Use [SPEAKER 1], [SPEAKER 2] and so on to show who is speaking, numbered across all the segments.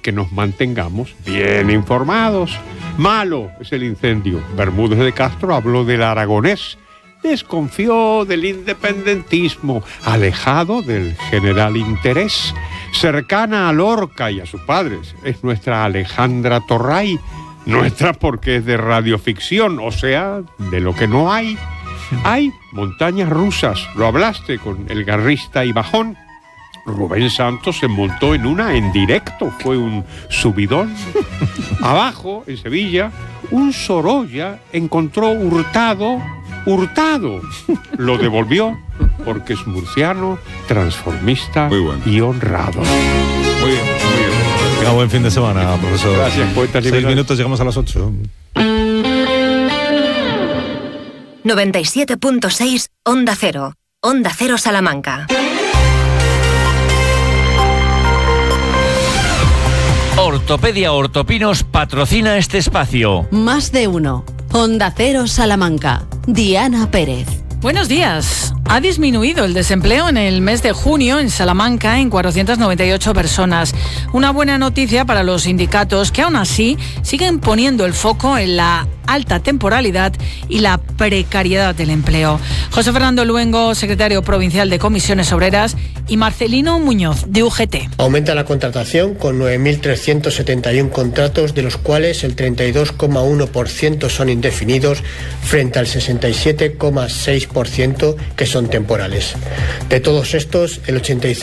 [SPEAKER 1] que nos mantengamos bien informados. Malo es el incendio. Bermúdez de Castro habló del aragonés. Desconfió del independentismo, alejado del general interés. Cercana a Lorca y a sus padres es nuestra Alejandra Torray. Nuestra porque es de radioficción, o sea, de lo que no hay. Hay montañas rusas, lo hablaste con el guerrista y bajón. Rubén Santos se montó en una en directo, fue un subidón. Abajo, en Sevilla, un Sorolla encontró Hurtado. Lo devolvió porque es murciano, transformista y honrado.
[SPEAKER 2] Muy bien, muy bien.
[SPEAKER 3] Tenga buen fin de semana, profesor.
[SPEAKER 1] Gracias, poetas
[SPEAKER 3] 6 minutos, llegamos a las 8.
[SPEAKER 4] 97.6 Onda Cero. Onda Cero Salamanca.
[SPEAKER 5] Ortopedia Ortopinos patrocina este espacio.
[SPEAKER 6] Más de uno. Onda Cero Salamanca. Diana Pérez.
[SPEAKER 7] Buenos días. Ha disminuido el desempleo en el mes de junio en Salamanca en 498 personas. Una buena noticia para los sindicatos que aún así siguen poniendo el foco en la alta temporalidad y la precariedad del empleo. José Fernando Luengo, secretario provincial de Comisiones Obreras, y Marcelino Muñoz, de UGT.
[SPEAKER 8] Aumenta la contratación con 9.371 contratos, de los cuales el 32,1% son indefinidos frente al 67,6% que son temporales. De todos estos, el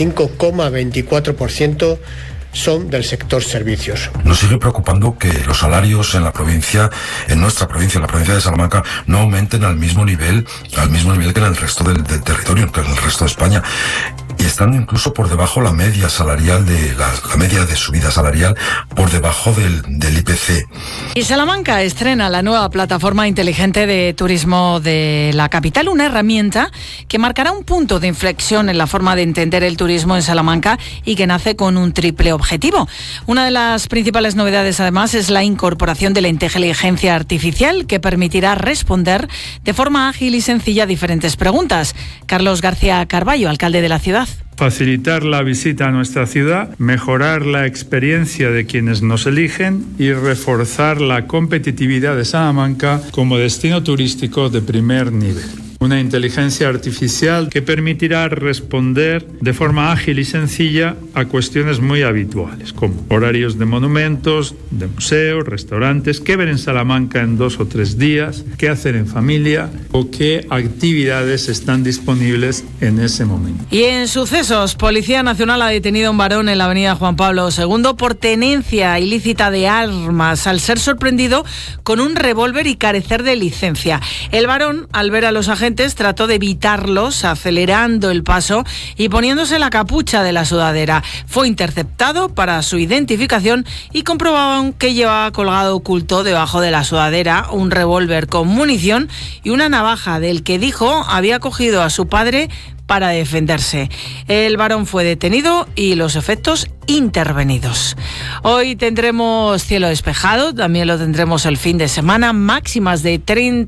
[SPEAKER 8] 85,24% son del sector servicios.
[SPEAKER 9] Nos sigue preocupando que los salarios en la provincia, en nuestra provincia, en la provincia de Salamanca, no aumenten al mismo nivel que en el resto del territorio, que en el resto de España. Y están incluso por debajo la media salarial la media de subida salarial por debajo del IPC.
[SPEAKER 7] Y Salamanca estrena la nueva plataforma inteligente de turismo de la capital, una herramienta que marcará un punto de inflexión en la forma de entender el turismo en Salamanca y que nace con un triple objetivo. Una de las principales novedades, además, es la incorporación de la inteligencia artificial que permitirá responder de forma ágil y sencilla a diferentes preguntas. Carlos García Carballo, alcalde de la ciudad.
[SPEAKER 10] Facilitar la visita a nuestra ciudad, mejorar la experiencia de quienes nos eligen y reforzar la competitividad de Salamanca como destino turístico de primer nivel. Una inteligencia artificial que permitirá responder de forma ágil y sencilla a cuestiones muy habituales, como horarios de monumentos, de museos, restaurantes, qué ver en Salamanca en 2 o 3 días, qué hacer en familia o qué actividades están disponibles en ese momento.
[SPEAKER 7] Y en sucesos, Policía Nacional ha detenido a un varón en la avenida Juan Pablo II por tenencia ilícita de armas al ser sorprendido con un revólver y carecer de licencia. El varón, al ver a los agentes, trató de evitarlos acelerando el paso y poniéndose la capucha de la sudadera. Fue interceptado para su identificación y comprobaban que llevaba colgado oculto debajo de la sudadera un revólver con munición y una navaja del que dijo había cogido a su padre para defenderse. El varón fue detenido y los efectos intervenidos. Hoy tendremos cielo despejado, también lo tendremos el fin de semana, máximas de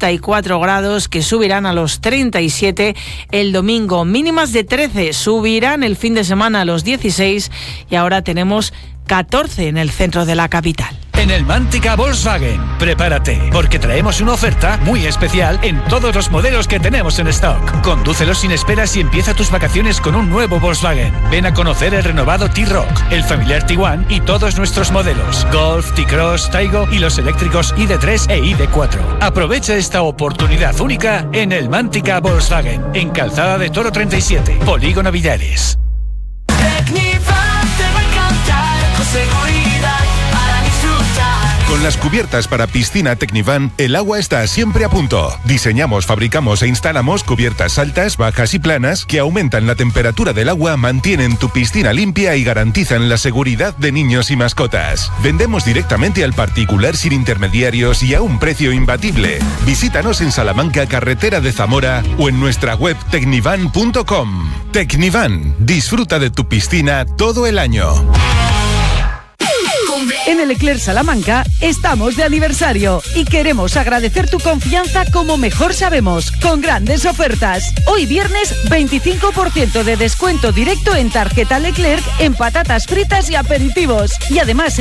[SPEAKER 7] 34 grados que subirán a los 37 el domingo, mínimas de 13, subirán el fin de semana a los 16 y ahora tenemos 14 en el centro de la capital.
[SPEAKER 5] En el Mántica Volkswagen, prepárate, porque traemos una oferta muy especial en todos los modelos que tenemos en stock. Condúcelos sin esperas y empieza tus vacaciones con un nuevo Volkswagen. Ven a conocer el renovado T-Roc, el familiar Tiguan y todos nuestros modelos. Golf, T-Cross, Taigo y los eléctricos ID3 e ID4. Aprovecha esta oportunidad única en el Mántica Volkswagen, en Calzada de Toro 37, Polígono Villares.
[SPEAKER 11] Con las cubiertas para piscina Tecnivan, el agua está siempre a punto. Diseñamos, fabricamos e instalamos cubiertas altas, bajas y planas que aumentan la temperatura del agua, mantienen tu piscina limpia y garantizan la seguridad de niños y mascotas. Vendemos directamente al particular sin intermediarios y a un precio imbatible. Visítanos en Salamanca, carretera de Zamora o en nuestra web tecnivan.com. Tecnivan, disfruta de tu piscina todo el año.
[SPEAKER 12] En el Leclerc Salamanca estamos de aniversario y queremos agradecer tu confianza como mejor sabemos, con grandes ofertas. Hoy viernes 25% de descuento directo en tarjeta Leclerc en patatas fritas y aperitivos. Y además